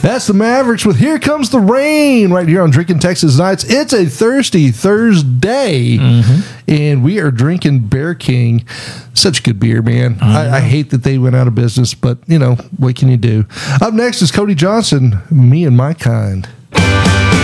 That's the Mavericks with Here Comes the Rain right here on Drinking Texas Nights. It's a thirsty Thursday, and we are drinking Bear King. Such good beer, man. I hate that they went out of business, but, you know, what can you do? Up next is Cody Johnson, Me and My Kind.